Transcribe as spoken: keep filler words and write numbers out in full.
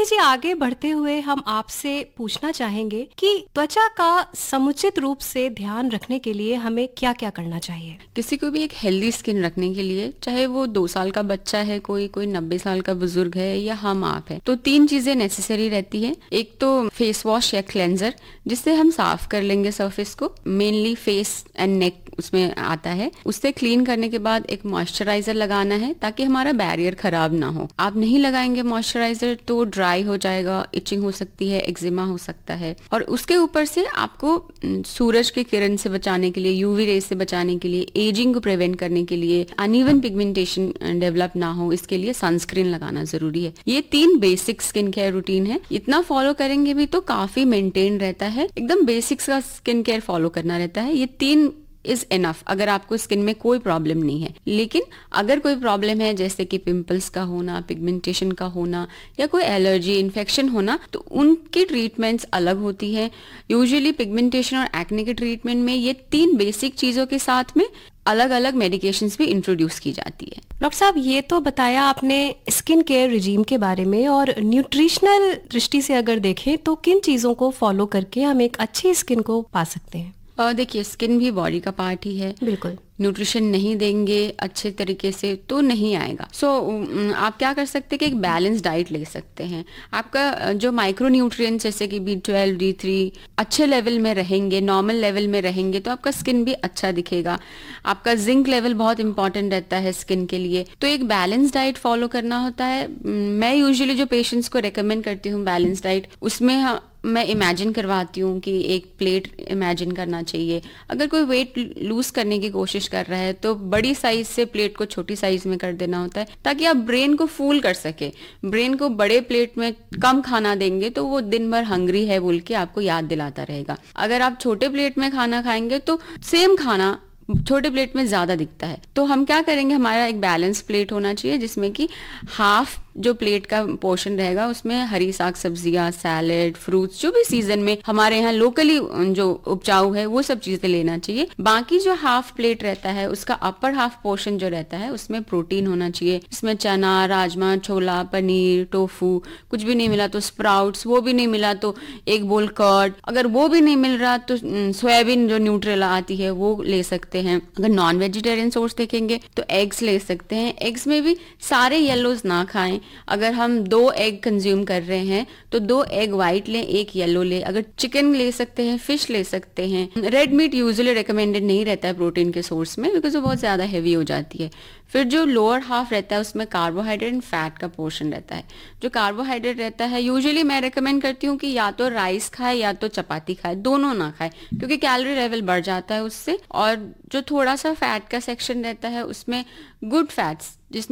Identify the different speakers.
Speaker 1: देखिए जी, आगे बढ़ते हुए हम आपसे पूछना चाहेंगे कि त्वचा का समुचित रूप से ध्यान रखने के लिए हमें क्या-क्या करना चाहिए?
Speaker 2: किसी को भी एक हेल्दी स्किन रखने के लिए, चाहे वो दो साल का बच्चा है, कोई कोई नब्बे साल का बुजुर्ग है या हम आप है, तो तीन चीजें नेसेसरी रहती है। एक तो फेस वॉश या क्लेंजर, जिससे हम साफ कर लेंगे सरफेस को, मेनली फेस एंड नेक उसमें आता है। उससे क्लीन करने के बाद एक मॉइस्चराइजर लगाना है ताकि हमारा बैरियर खराब ना हो। आप नहीं लगाएंगे मॉइस्चराइजर तो ड्राई हो जाएगा, इचिंग हो सकती है, एक्जिमा हो सकता है। और उसके ऊपर से आपको सूरज की किरण से बचाने के लिए, यूवी रेज से बचाने के लिए, एजिंग को प्रिवेंट करने के लिए, अनइवन पिगमेंटेशन डेवलप ना हो, इसके लिए सनस्क्रीन लगाना जरूरी है। ये तीन बेसिक स्किन केयर रूटीन है। इतना फॉलो करेंगे भी तो काफी मेंटेन रहता है, एकदम बेसिक्स का स्किन केयर फॉलो करना रहता है। ये तीन इज इनफ अगर आपको स्किन में कोई प्रॉब्लम नहीं है। लेकिन अगर कोई प्रॉब्लम है, जैसे कि पिंपल्स का होना, पिगमेंटेशन का होना या कोई एलर्जी, इन्फेक्शन होना, तो उनकी ट्रीटमेंट्स अलग होती है। यूजुअली पिगमेंटेशन और एक्ने के ट्रीटमेंट में ये तीन बेसिक चीजों के साथ में अलग अलग मेडिकेशंस भी इंट्रोड्यूस की जाती है।
Speaker 1: डॉक्टर साहब, ये तो बताया आपने स्किन केयर रिजीम के बारे में, और न्यूट्रिशनल दृष्टि से अगर देखें तो किन चीजों को फॉलो करके हम एक अच्छी स्किन को पा सकते हैं?
Speaker 2: देखिए, स्किन भी बॉडी का पार्ट ही है।
Speaker 1: बिल्कुल।
Speaker 2: न्यूट्रिशन नहीं देंगे अच्छे तरीके से तो नहीं आएगा। सो so, आप क्या कर सकते हैं कि एक बैलेंस डाइट ले सकते हैं। आपका जो माइक्रो न्यूट्रिएंट्स जैसे कि बी ट्वेल्व, डी थ्री अच्छे लेवल में रहेंगे, नॉर्मल लेवल में रहेंगे, तो आपका स्किन भी अच्छा दिखेगा। आपका जिंक लेवल बहुत इंपॉर्टेंट रहता है स्किन के लिए, तो एक बैलेंस डाइट फॉलो करना होता है। मैं यूजुअली जो पेशेंट्स को रेकमेंड करती हूँ बैलेंस डाइट, उसमें मैं इमेजिन करवाती हूँ कि एक प्लेट इमेजिन करना चाहिए। अगर कोई वेट लूज करने की कोशिश कर रहा है तो बड़ी साइज से प्लेट को छोटी साइज में कर देना होता है, ताकि आप ब्रेन को फूल कर सके। ब्रेन को बड़े प्लेट में कम खाना देंगे तो वो दिन भर हंग्री है बोल के आपको याद दिलाता रहेगा। अगर आप छोटे प्लेट में खाना खाएंगे तो सेम खाना छोटे प्लेट में ज्यादा दिखता है। तो हम क्या करेंगे, हमारा एक बैलेंस प्लेट होना चाहिए जिसमें कि हाफ जो प्लेट का पोर्शन रहेगा उसमें हरी साग सब्जियां, सैलेड, फ्रूट्स, जो भी सीजन में हमारे यहाँ लोकली जो उपजाऊ है वो सब चीजें लेना चाहिए। बाकी जो हाफ प्लेट रहता है उसका अपर हाफ पोर्शन जो रहता है उसमें प्रोटीन होना चाहिए। इसमें चना, राजमा, छोला, पनीर, टोफू, कुछ भी नहीं मिला तो स्प्राउट्स, वो भी नहीं मिला तो एक बोल कर्ड, अगर वो भी नहीं मिल रहा तो सोयाबीन जो न्यूट्रेला आती है वो ले सकते हैं। अगर नॉन वेजिटेरियन सोर्स देखेंगे तो एग्स ले सकते हैं। एग्स में भी सारे येलोज ना खाएं। अगर हम दो एग कंज्यूम कर रहे हैं तो दो एग व्हाइट लें, एक येलो ले। अगर चिकन ले सकते हैं, फिश ले सकते हैं। रेड मीट यूजुअली रिकमेंडेड नहीं रहता है प्रोटीन के सोर्स में, बिकॉज वो बहुत ज्यादा हैवी हो जाती है। फिर जो लोअर हाफ रहता है उसमें कार्बोहाइड्रेट एंड फैट का पोर्शन रहता है। जो कार्बोहाइड्रेट रहता है यूजुअली मैं रिकमेंड करती हूँ कि या तो राइस खाए या तो चपाती खाए, दोनों ना खाए, क्योंकि कैलोरी लेवल बढ़ जाता है उससे। और जो थोड़ा सा फैट का सेक्शन रहता है उसमें गुड फैट्स, जिसमें